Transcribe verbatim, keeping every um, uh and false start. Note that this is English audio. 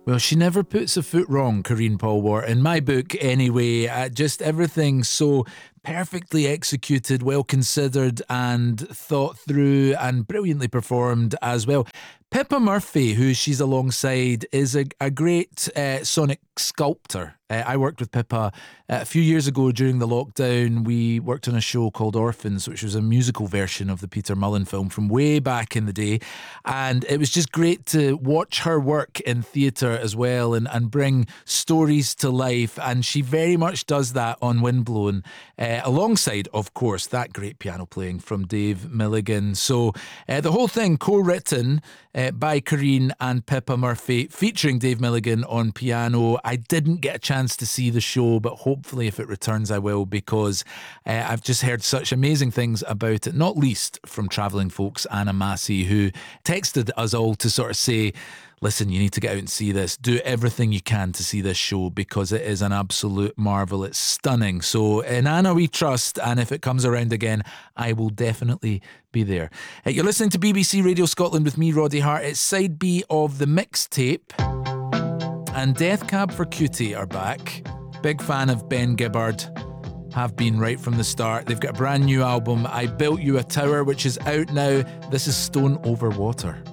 Well, she never puts a foot wrong, Corinne Polwart, in my book anyway. Uh, just everything so perfectly executed, well considered and thought through and brilliantly performed as well. Pippa Murphy, who she's alongside, is a, a great uh, sonic sculptor. Uh, I worked with Pippa uh, a few years ago during the lockdown. We worked on a show called Orphans, which was a musical version of the Peter Mullen film from way back in the day. And it was just great to watch her work in theatre as well and, and bring stories to life. And she very much does that on Windblown, uh, alongside, of course, that great piano playing from Dave Milligan. So uh, the whole thing co-written uh, by Corinne and Pippa Murphy, featuring Dave Milligan on piano. I didn't get a chance to see the show, but hopefully if it returns I will, because uh, I've just heard such amazing things about it, not least from Travelling Folks Anna Massey, who texted us all to sort of say, listen, you need to get out and see this. Do everything you can to see this show because it is an absolute marvel. It's stunning. So in Anna we trust, and if it comes around again, I will definitely be there. Uh, you're listening to B B C Radio Scotland with me, Roddy Hart. It's side B of the mixtape, and Death Cab for Cutie are back. Big fan of Ben Gibbard. Have been right from the start. They've got a brand new album, I Built You a Tower, which is out now. This is Stone Over Water.